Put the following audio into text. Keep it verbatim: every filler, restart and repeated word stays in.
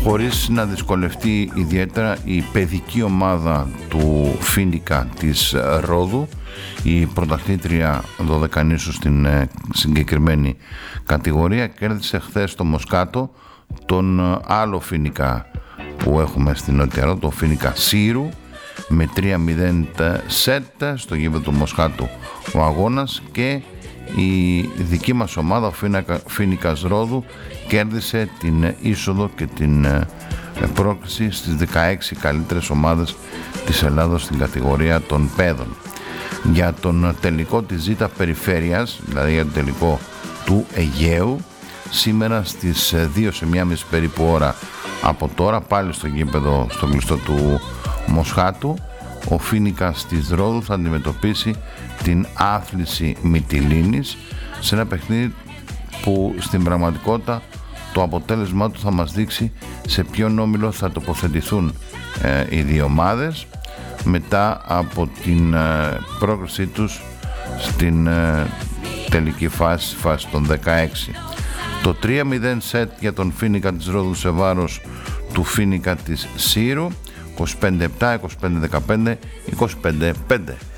χωρίς να δυσκολευτεί ιδιαίτερα η παιδική ομάδα του Φίνικα της Ρόδου, η πρωταθλήτρια δωδεκανήσου στην συγκεκριμένη κατηγορία. Κέρδισε χθες το Μοσκάτο τον άλλο Φίνικα που έχουμε στην Νότια Ρόδο, το Φίνικα Σύρου, με τρία μηδέν σετ στο γήπεδο του Μοσχάτου ο αγώνας, και η δική μας ομάδα, ο Φίνικας Ρόδου, κέρδισε την είσοδο και την πρόκριση στις δεκαέξι καλύτερες ομάδες της Ελλάδος στην κατηγορία των παιδών. Για τον τελικό της Ζήτα Περιφέρειας, δηλαδή για τον τελικό του Αιγαίου, σήμερα στις δύο σε μία μισή περίπου ώρα από τώρα, πάλι στο γήπεδο στο κλειστό του Μοσχάτου, ο Φίνικας της Ρόδου θα αντιμετωπίσει την Άθληση Μυτιλήνης, σε ένα παιχνίδι που στην πραγματικότητα το αποτέλεσμά του θα μας δείξει σε ποιον όμιλο θα τοποθετηθούν ε, οι δύο ομάδες μετά από την ε, πρόκρισή τους στην ε, τελική φάση, φάση των δεκαέξι. Το τρία μηδέν σετ για τον Φίνικα της Ρόδου σε βάρος του Φίνικα της Σύρου, είκοσι πέντε επτά, είκοσι πέντε δεκαπέντε, είκοσι πέντε πέντε.